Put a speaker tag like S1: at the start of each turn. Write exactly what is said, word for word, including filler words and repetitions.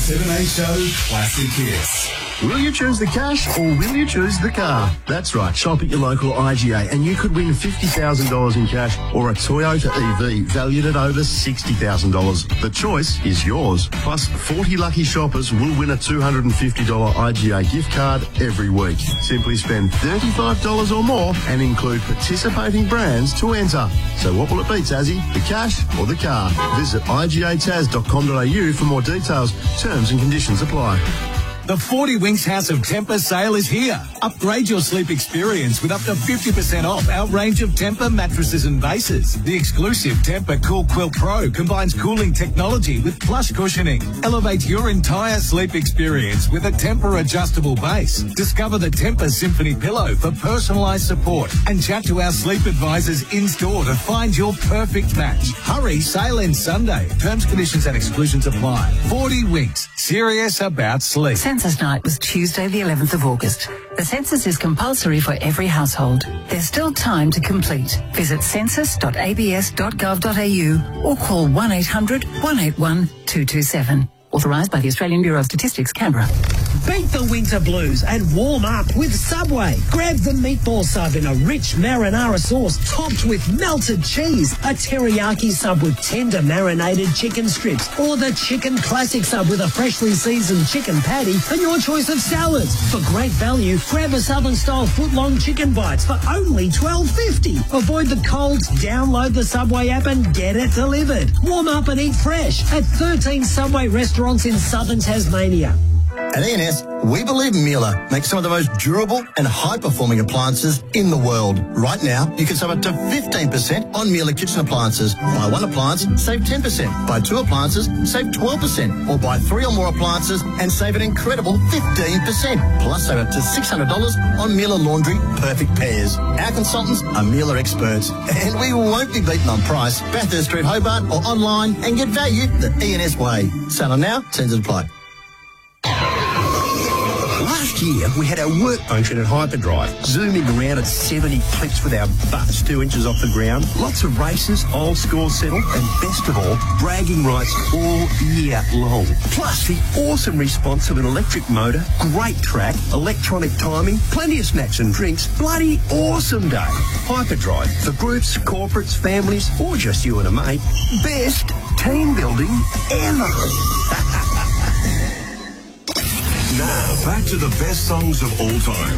S1: seven A Show Classic Hits.
S2: Will you choose the cash or will you choose the car? That's right, shop at your local I G A and you could win fifty thousand dollars in cash or a Toyota E V valued at over sixty thousand dollars. The choice is yours. Plus, forty lucky shoppers will win a two hundred fifty dollars I G A gift card every week. Simply spend thirty-five dollars or more and include participating brands to enter. So what will it be, Tassie? The cash or the car? Visit I G A taz dot com dot a u for more details. Terms and conditions apply.
S3: The forty Winks House of Tempur sale is here. Upgrade your sleep experience with up to fifty percent off our range of Tempur mattresses and bases. The exclusive Tempur Cool Quilt Pro combines cooling technology with plush cushioning. Elevate your entire sleep experience with a Tempur adjustable base. Discover the Tempur Symphony Pillow for personalized support and chat to our sleep advisors in-store to find your perfect match. Hurry, sale ends Sunday. Terms, conditions and exclusions apply. forty Winks, serious about sleep.
S4: Census night was Tuesday the eleventh of August. The census is compulsory for every household. There's still time to complete. Visit census dot a b s dot gov dot a u or call one eight hundred, one eight one, two two seven. Authorised by the Australian Bureau of Statistics, Canberra.
S5: Beat the winter blues and warm up with Subway. Grab the meatball sub in a rich marinara sauce topped with melted cheese, a teriyaki sub with tender marinated chicken strips, or the chicken classic sub with a freshly seasoned chicken patty and your choice of salads. For great value, grab a Southern-style foot-long chicken bites for only twelve fifty. Avoid the cold, download the Subway app and get it delivered. Warm up and eat fresh at thirteen Subway restaurants in southern Tasmania.
S6: At E and S, we believe Miele makes some of the most durable and high-performing appliances in the world. Right now, you can save up to fifteen percent on Miele kitchen appliances. Buy one appliance, save ten percent. Buy two appliances, save twelve percent. Or buy three or more appliances and save an incredible fifteen percent. Plus, save up to six hundred dollars on Miele Laundry Perfect Pairs. Our consultants are Miele experts, and we won't be beaten on price. Bathurst Street, Hobart, or online and get value the E and S way. Sale on now, terms and apply.
S7: Last year, we had our work function at Hyperdrive, zooming around at seventy clips with our butts two inches off the ground. Lots of races, old score settled, and best of all, bragging rights all year long. Plus, the awesome response of an electric motor, great track, electronic timing, plenty of snacks and drinks. Bloody awesome day. Hyperdrive, for groups, corporates, families, or just you and a mate. Best team building ever.
S1: Now, back to the best songs of all time.